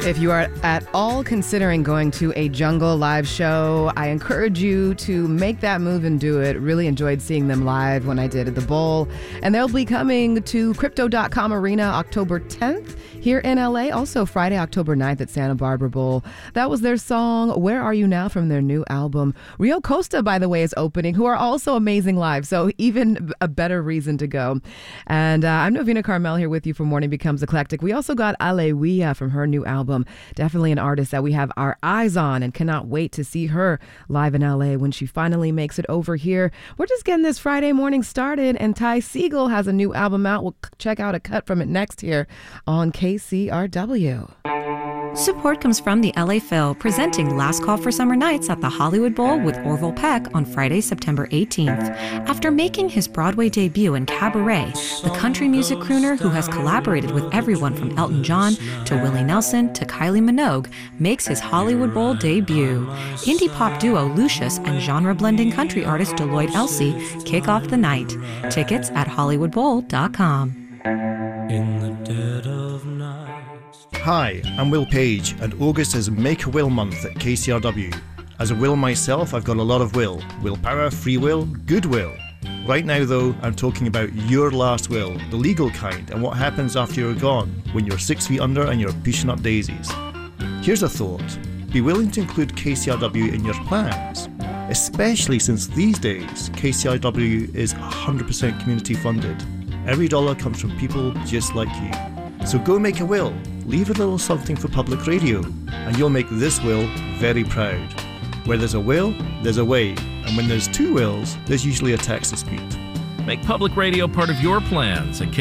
If you are at all considering going to a Jungle live show, I encourage you to make that move and do it. Really enjoyed seeing them live when I did at the Bowl. And they'll be coming to Crypto.com Arena October 10th here in LA. Also Friday, October 9th at Santa Barbara Bowl. That was their song, Where Are You Now, from their new album. Rio Costa, by the way, is opening, who are also amazing live. So even a better reason to go. And I'm Novena Carmel here with you for Morning Becomes Eclectic. We also got Aleluya from her new album. Definitely an artist that we have our eyes on and cannot wait to see her live in LA when she finally makes it over here. We're just getting this Friday morning started, and Ty Segall has a new album out. We'll check out a cut from it next here on KCRW. Support comes from the LA Phil, presenting Last Call for Summer Nights at the Hollywood Bowl with Orville Peck on Friday, September 18th. After making his Broadway debut in Cabaret, the country music crooner who has collaborated with everyone from Elton John to Willie Nelson to Kylie Minogue makes his Hollywood Bowl debut. Indie pop duo Lucius and genre-blending country artist Deloitte Elsey kick off the night. Tickets at hollywoodbowl.com. In the dead of night. Hi, I'm Will Page, and August is Make a Will month at KCRW. As a will myself, I've got a lot of will. Willpower, free will, goodwill. Right now though, I'm talking about your last will, the legal kind, and what happens after you're gone, when you're 6 feet under and you're pushing up daisies. Here's a thought. Be willing to include KCRW in your plans, especially since these days, KCRW is 100% community funded. Every dollar comes from people just like you. So go make a will, leave a little something for public radio, and you'll make this will very proud. Where there's a will, there's a way, and when there's two wills, there's usually a tax dispute. Make public radio part of your plans at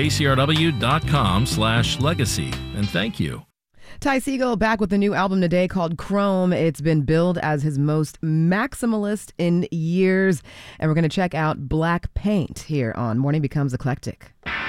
kcrw.com/legacy, and thank you. Ty Segall back with a new album today called Chrome. It's been billed as his most maximalist in years, and we're going to check out Black Paint here on Morning Becomes Eclectic.